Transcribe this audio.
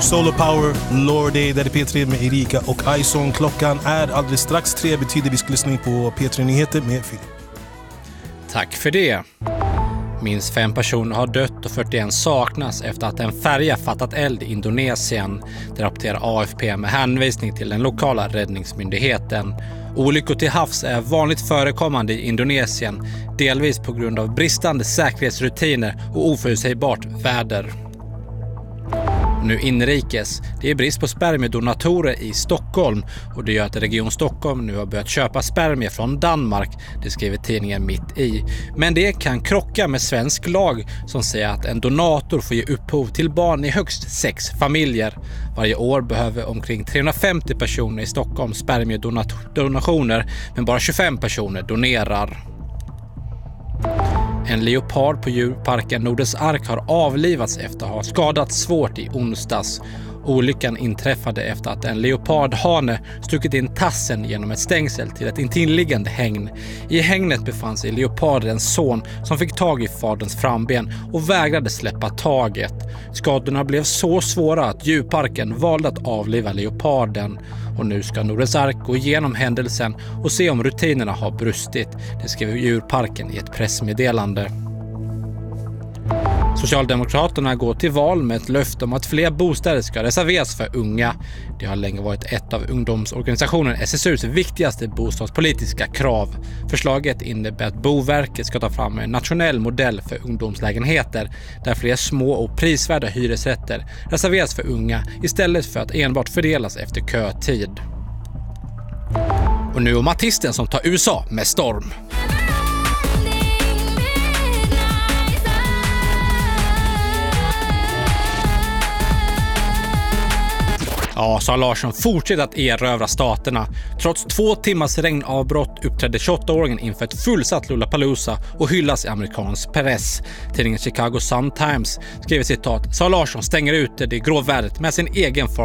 Solar Power, Lordi, där är P3 med Erika och Ison. Klockan är alldeles strax 3, betyder vi ska lyssna på P3 Nyheter med Filip. Tack för det. Minst 5 personer har dött och 41 saknas efter att en färja fattat eld i Indonesien. Det rapporterar AFP med hänvisning till den lokala räddningsmyndigheten. Olyckor till havs är vanligt förekommande i Indonesien, delvis på grund av bristande säkerhetsrutiner och oförutsägbart väder. Nu inrikes. Det är brist på spermiedonatorer i Stockholm och det gör att Region Stockholm nu har börjat köpa spermier från Danmark, det skriver tidningen Mitt i. Men det kan krocka med svensk lag som säger att en donator får ge upphov till barn i högst 6 familjer. Varje år behöver omkring 350 personer i Stockholm spermiedonationer, men bara 25 personer donerar. En leopard på djurparken Nordens Ark har avlivats efter att ha skadats svårt i onsdags. Olyckan inträffade efter att en leopardhane stuckit in tassen genom ett stängsel till ett intilliggande hägn. I hägnet befann sig leopardens son som fick tag i faderns framben och vägrade släppa taget. Skadorna blev så svåra att djurparken valde att avliva leoparden. Och nu ska Nordens Ark gå igenom händelsen och se om rutinerna har brustit, det skriver djurparken i ett pressmeddelande. Socialdemokraterna går till val med ett löfte om att fler bostäder ska reserveras för unga. Det har länge varit ett av ungdomsorganisationen SSUs viktigaste bostadspolitiska krav. Förslaget innebär att Boverket ska ta fram en nationell modell för ungdomslägenheter där fler små och prisvärda hyresrätter reserveras för unga istället för att enbart fördelas efter kötid. Och nu om artisten som tar USA med storm. Ja, Sara Larsson fortsätter att erövra staterna. Trots 2 timmars regnavbrott uppträdde 28-åringen inför ett fullsatt Lollapalooza och hyllas i amerikansk press. Tidningen Chicago Sun-Times skriver citat: Sara Larsson stänger ute det grå vädret med sin egen form